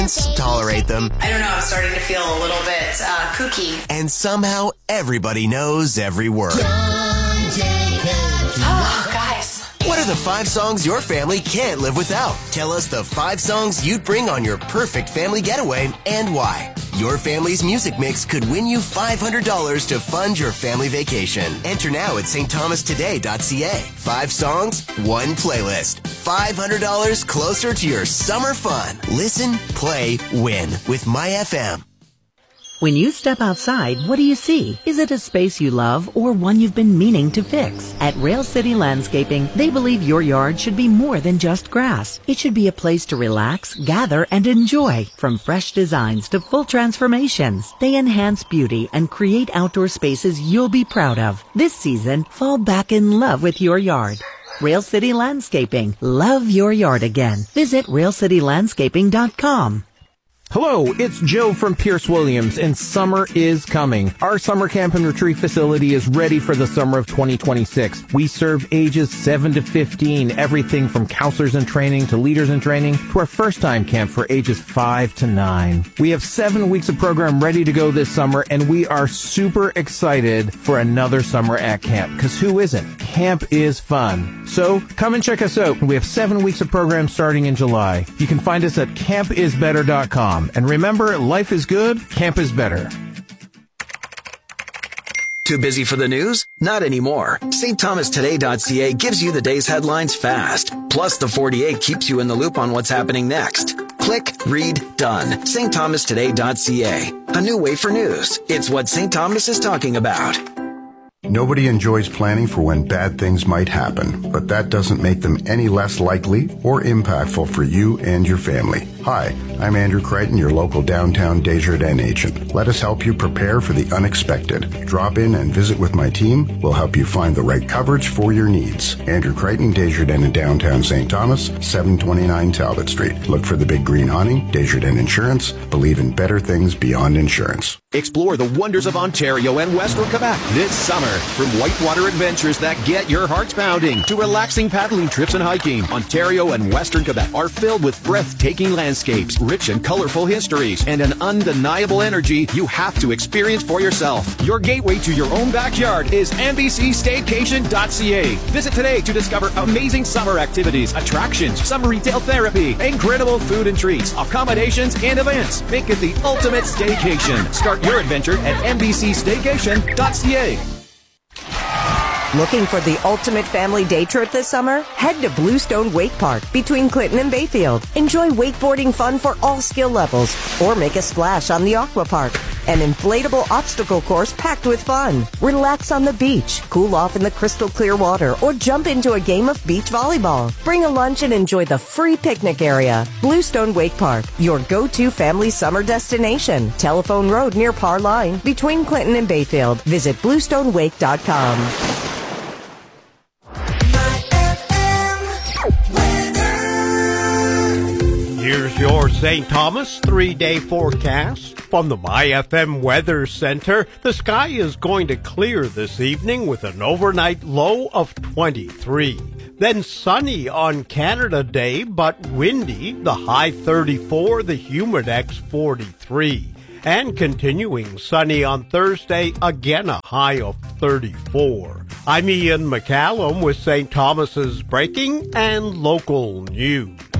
tolerate them. I don't know, I'm starting to feel a little bit kooky. And somehow everybody knows every word. Oh, guys. What are the 5 songs your family can't live without? Tell us the 5 songs you'd bring on your perfect family getaway and why. Your family's music mix could win you $500 to fund your family vacation. Enter now at stthomastoday.ca. 5 songs, 1 playlist. $500 closer to your summer fun. Listen, play, win with MyFM. When you step outside, what do you see? Is it a space you love or one you've been meaning to fix? At Rail City Landscaping, they believe your yard should be more than just grass. It should be a place to relax, gather, and enjoy. From fresh designs to full transformations, they enhance beauty and create outdoor spaces you'll be proud of. This season, fall back in love with your yard. Rail City Landscaping. Love your yard again. Visit railcitylandscaping.com. Hello, it's Joe from Pierce Williams, and summer is coming. Our summer camp and retreat facility is ready for the summer of 2026. We serve ages 7 to 15, everything from counselors in training to leaders in training to our first-time camp for ages 5 to 9. We have 7 weeks of program ready to go this summer, and we are super excited for another summer at camp, because who isn't? Camp is fun. So come and check us out. We have 7 weeks of program starting in July. You can find us at campisbetter.com. And remember, life is good, camp is better. Too busy for the news? Not anymore. stthomastoday.ca gives you the day's headlines fast. Plus, the 48 keeps you in the loop on what's happening next. Click, read, done. stthomastoday.ca. A new way for news. It's what St. Thomas is talking about. Nobody enjoys planning for when bad things might happen, but that doesn't make them any less likely or impactful for you and your family. Hi, I'm Andrew Crichton, your local downtown Desjardins agent. Let us help you prepare for the unexpected. Drop in and visit with my team. We'll help you find the right coverage for your needs. Andrew Crichton, Desjardins in downtown St. Thomas, 729 Talbot Street. Look for the big green awning. Desjardins Insurance. Believe in better things beyond insurance. Explore the wonders of Ontario and Western Quebec this summer. From whitewater adventures that get your hearts pounding to relaxing paddling trips and hiking, Ontario and Western Quebec are filled with breathtaking landscapes, rich and colorful histories, and an undeniable energy you have to experience for yourself. Your gateway to your own backyard is NBCStaycation.ca. Visit today to discover amazing summer activities, attractions, summer retail therapy, incredible food and treats, accommodations, and events. Make it the ultimate staycation. Start your adventure at NBCStaycation.ca. Looking for the ultimate family day trip this summer? Head to Bluestone Wake Park between Clinton and Bayfield. Enjoy wakeboarding fun for all skill levels, or make a splash on the Aqua Park, an inflatable obstacle course packed with fun. Relax on the beach, cool off in the crystal clear water, or jump into a game of beach volleyball. Bring a lunch and enjoy the free picnic area. Bluestone Wake Park, your go-to family summer destination. Telephone Road near Parr Line between Clinton and Bayfield. Visit bluestonewake.com. Here's your St. Thomas 3-day forecast from the MyFM Weather Center. The sky is going to clear this evening with an overnight low of 23. Then sunny on Canada Day, but windy, the high 34, the humidex 43. And continuing sunny on Thursday, again a high of 34. I'm Ian McCallum with St. Thomas's breaking and local news.